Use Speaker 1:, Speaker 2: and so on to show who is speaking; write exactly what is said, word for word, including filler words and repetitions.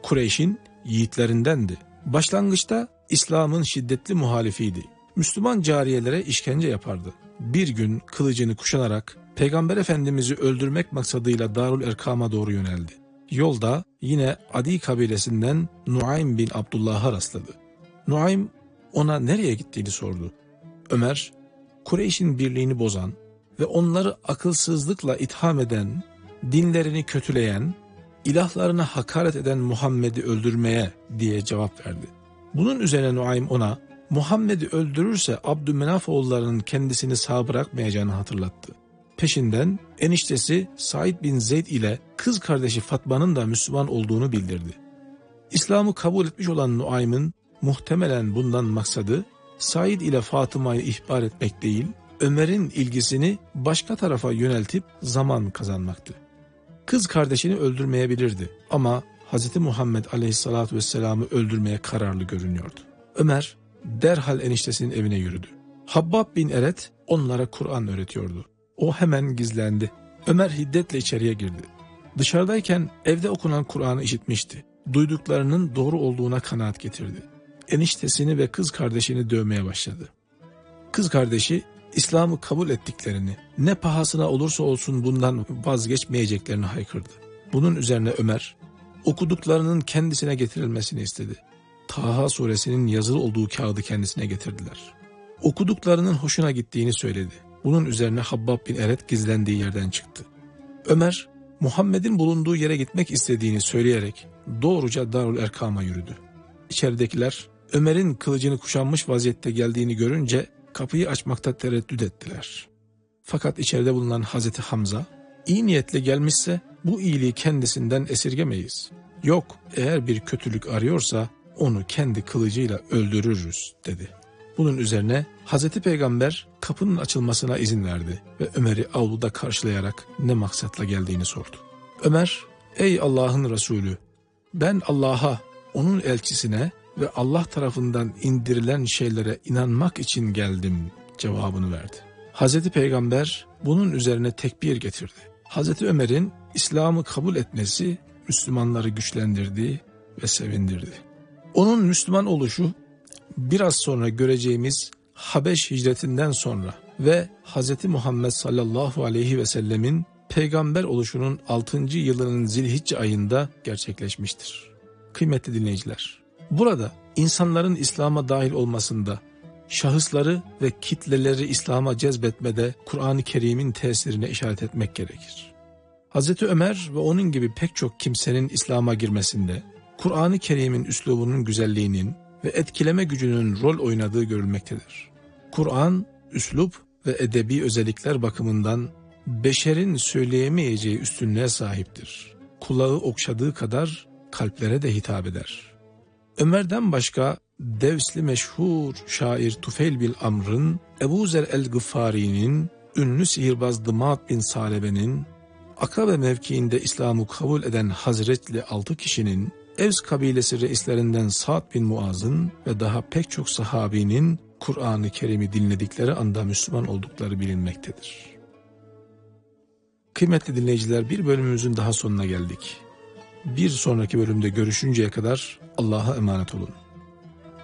Speaker 1: Kureyş'in yiğitlerindendi. Başlangıçta İslam'ın şiddetli muhalifiydi. Müslüman cariyelere işkence yapardı. Bir gün kılıcını kuşanarak Peygamber Efendimiz'i öldürmek maksadıyla Darül Erkam'a doğru yöneldi. Yolda yine Adi kabilesinden Nuaym bin Abdullah'a rastladı. Nuaym ona nereye gittiğini sordu. Ömer, Kureyş'in birliğini bozan ve onları akılsızlıkla itham eden, dinlerini kötüleyen, ilahlarına hakaret eden Muhammed'i öldürmeye diye cevap verdi. Bunun üzerine Nuaym ona Muhammed'i öldürürse Abdümenaf oğullarının kendisini sağ bırakmayacağını hatırlattı. Peşinden eniştesi Said bin Zeyd ile kız kardeşi Fatma'nın da Müslüman olduğunu bildirdi. İslam'ı kabul etmiş olan Nuaym'ın muhtemelen bundan maksadı Said ile Fatıma'yı ihbar etmek değil, Ömer'in ilgisini başka tarafa yöneltip zaman kazanmaktı. Kız kardeşini öldürmeyebilirdi ama Hz. Muhammed Aleyhisselatü Vesselam'ı öldürmeye kararlı görünüyordu. Ömer derhal eniştesinin evine yürüdü. Habbab bin Eret onlara Kur'an öğretiyordu. O hemen gizlendi. Ömer hiddetle içeriye girdi. Dışarıdayken evde okunan Kur'an'ı işitmişti. Duyduklarının doğru olduğuna kanaat getirdi. Eniştesini ve kız kardeşini dövmeye başladı. Kız kardeşi İslam'ı kabul ettiklerini, ne pahasına olursa olsun bundan vazgeçmeyeceklerini haykırdı. Bunun üzerine Ömer okuduklarının kendisine getirilmesini istedi. Taha suresinin yazılı olduğu kağıdı kendisine getirdiler. Okuduklarının hoşuna gittiğini söyledi. Bunun üzerine Habbab bin Eret gizlendiği yerden çıktı. Ömer, Muhammed'in bulunduğu yere gitmek istediğini söyleyerek doğruca Darül Erkam'a yürüdü. İçeridekiler Ömer'in kılıcını kuşanmış vaziyette geldiğini görünce kapıyı açmakta tereddüt ettiler. Fakat içeride bulunan Hazreti Hamza, iyi niyetle gelmişse bu iyiliği kendisinden esirgemeyiz. Yok, eğer bir kötülük arıyorsa onu kendi kılıcıyla öldürürüz dedi. Bunun üzerine Hazreti Peygamber kapının açılmasına izin verdi ve Ömer'i avluda karşılayarak ne maksatla geldiğini sordu. Ömer, ey Allah'ın Resulü, ben Allah'a, onun elçisine ve Allah tarafından indirilen şeylere inanmak için geldim cevabını verdi. Hazreti Peygamber bunun üzerine tekbir getirdi. Hazreti Ömer'in İslam'ı kabul etmesi Müslümanları güçlendirdi ve sevindirdi. Onun Müslüman oluşu biraz sonra göreceğimiz Habeş hicretinden sonra ve Hz. Muhammed sallallahu aleyhi ve sellemin peygamber oluşunun altıncı yılının Zilhicce ayında gerçekleşmiştir. Kıymetli dinleyiciler, burada insanların İslam'a dahil olmasında, şahısları ve kitleleri İslam'a cezbetmede Kur'an-ı Kerim'in tesirine işaret etmek gerekir. Hz. Ömer ve onun gibi pek çok kimsenin İslam'a girmesinde Kur'an-ı Kerim'in üslubunun güzelliğinin ve etkileme gücünün rol oynadığı görülmektedir. Kur'an, üslup ve edebi özellikler bakımından beşerin söyleyemeyeceği üstünlüğe sahiptir. Kulağı okşadığı kadar kalplere de hitap eder. Ömer'den başka Devsli meşhur şair Tufeyl bin Amr'ın, Ebu Zer el-Gıffari'nin, ünlü sihirbaz Dımat bin Salebe'nin, Akabe mevkiinde İslam'ı kabul eden Hazretli altı kişinin, Evs kabilesi reislerinden Sa'd bin Muaz'ın ve daha pek çok sahabinin Kur'an-ı Kerim'i dinledikleri anda Müslüman oldukları bilinmektedir. Kıymetli dinleyiciler, bir bölümümüzün daha sonuna geldik. Bir sonraki bölümde görüşünceye kadar Allah'a emanet olun.